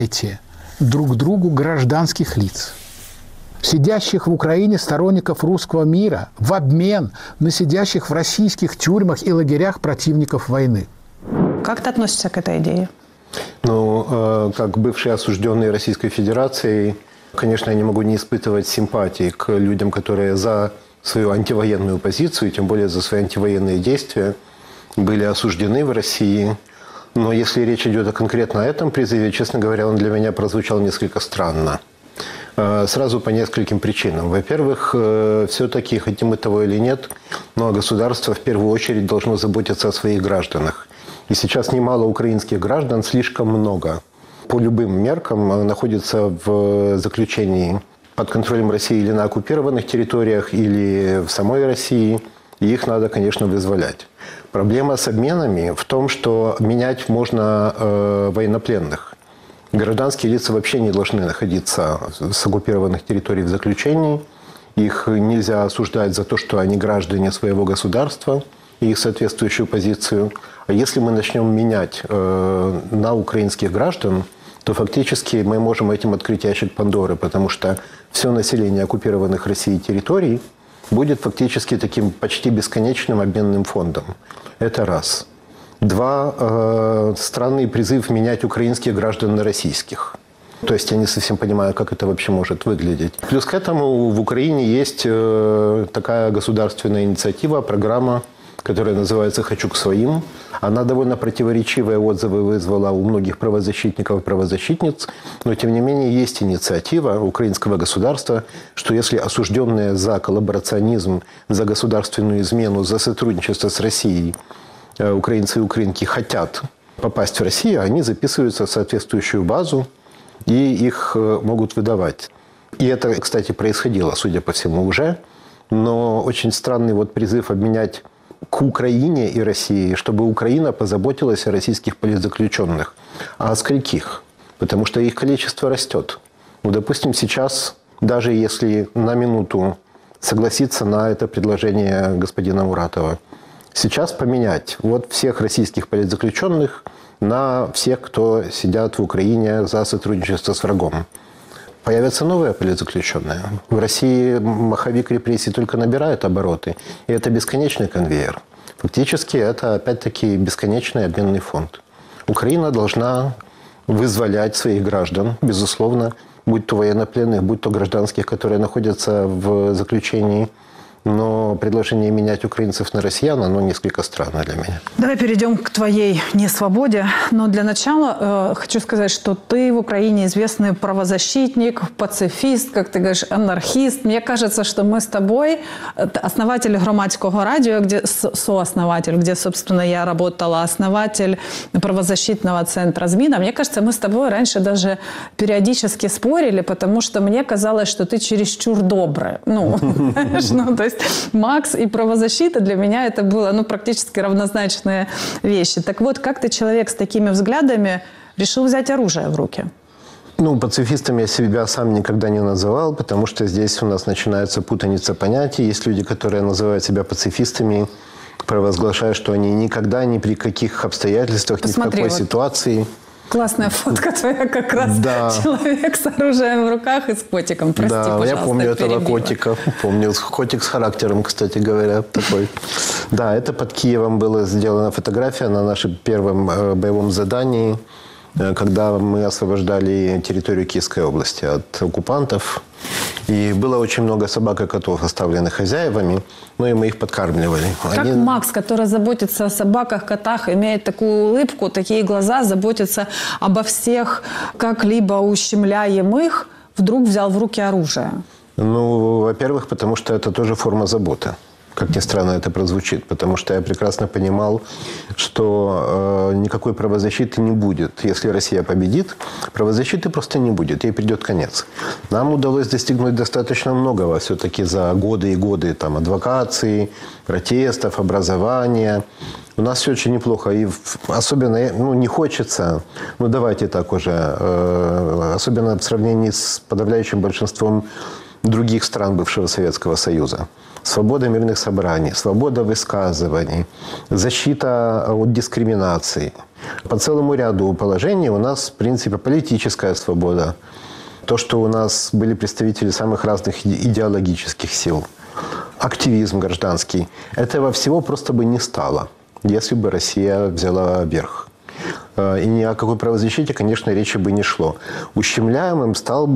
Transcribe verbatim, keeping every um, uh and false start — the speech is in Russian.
эти друг другу гражданских лиц, сидящих в Украине сторонников русского мира, в обмен на сидящих в российских тюрьмах и лагерях противников войны. Как ты относишься к этой идее? Ну, э, как бывший осужденный Российской Федерацией, конечно, я не могу не испытывать симпатии к людям, которые за свою антивоенную позицию, тем более за свои антивоенные действия, были осуждены в России. Но если речь идет о конкретно этом призыве, честно говоря, он для меня прозвучал несколько странно. Сразу по нескольким причинам. Во-первых, все-таки, хотим мы того или нет, но государство в первую очередь должно заботиться о своих гражданах. И сейчас немало украинских граждан, слишком много, по любым меркам, находятся в заключении под контролем России или на оккупированных территориях, или в самой России. И их надо, конечно, вызволять. Проблема с обменами в том, что менять можно э, военнопленных. Гражданские лица вообще не должны находиться с оккупированных территорий в заключении. Их нельзя осуждать за то, что они граждане своего государства и их соответствующую позицию. А если мы начнем менять э, на украинских граждан, то фактически мы можем этим открыть ящик Пандоры, потому что все население оккупированных Россией территорий будет фактически таким почти бесконечным обменным фондом. Это раз. Два. Э, странный призыв менять украинских граждан на российских. То есть я не совсем понимаю, как это вообще может выглядеть. Плюс к этому в Украине есть э, такая государственная инициатива, программа, которая называется «Хочу к своим». Она довольно противоречивые отзывы вызвала у многих правозащитников и правозащитниц, но тем не менее есть инициатива украинского государства, что если осужденные за коллаборационизм, за государственную измену, за сотрудничество с Россией украинцы и украинки хотят попасть в Россию, они записываются в соответствующую базу и их могут выдавать. И это, кстати, происходило, судя по всему, уже. Но очень странный вот призыв обменять к Украине и России, чтобы Украина позаботилась о российских политзаключенных. А о скольких? Потому что их количество растет. Ну, допустим, сейчас, даже если на минуту согласиться на это предложение господина Муратова, сейчас поменять вот всех российских политзаключенных на всех, кто сидят в Украине за сотрудничество с врагом. Появятся новые политзаключенные. В России маховик репрессий только набирает обороты. И это бесконечный конвейер. Фактически это, опять-таки, бесконечный обменный фонд. Украина должна вызволять своих граждан, безусловно, будь то военнопленных, будь то гражданских, которые находятся в заключении. Но предложение менять украинцев на россиян, оно несколько странно для меня. Давай перейдем к твоей несвободе. Но для начала э, хочу сказать, что ты в Украине известный правозащитник, пацифист, как ты говоришь, анархист. Мне кажется, что мы с тобой, основатель громадского радио, где, сооснователь, где, собственно, я работала, основатель правозащитного центра ЗМИ. Мне кажется, мы с тобой раньше даже периодически спорили, потому что мне казалось, что ты чересчур добрый. Ну, ну, то есть Макс и правозащита для меня это было ну, практически равнозначные вещи. Так вот, как ты, человек с такими взглядами, решил взять оружие в руки? Ну, пацифистом я себя сам никогда не называл, потому что здесь у нас начинается путаница понятий. Есть люди, которые называют себя пацифистами, провозглашая, что они никогда, ни при каких обстоятельствах, Посмотри, ни в какой вот. ситуации... Классная фотка твоя, как раз да. Человек с оружием в руках и с котиком. Прости, да, пожалуйста, я помню этого перебила. котика. Помню, котик с характером, кстати говоря, такой. Да, это под Киевом была сделана фотография на нашем первом боевом задании, когда мы освобождали территорию Киевской области от оккупантов. И было очень много собак и котов, оставленных хозяевами, ну и мы их подкармливали. Как Они... Макс, который заботится о собаках, котах, имеет такую улыбку, такие глаза, заботится обо всех, как-либо ущемляемых, вдруг взял в руки оружие? Ну, во-первых, потому что это тоже форма заботы. Как ни странно это прозвучит, потому что я прекрасно понимал, что э, никакой правозащиты не будет. Если Россия победит, правозащиты просто не будет, ей придет конец. Нам удалось достигнуть достаточно многого все-таки за годы и годы там, адвокации, протестов, образования. У нас все очень неплохо. И особенно, ну, не хочется, ну, давайте так уже, э, особенно в сравнении с подавляющим большинством других стран бывшего Советского Союза. Свобода мирных собраний, свобода высказываний, защита от дискриминации. По целому ряду положений у нас, в принципе, политическая свобода. То, что у нас были представители самых разных идеологических сил. Активизм гражданский. Этого всего просто бы не стало, если бы Россия взяла верх. И ни о какой правозащите, конечно, речи бы не шло. Ущемляемым стал бы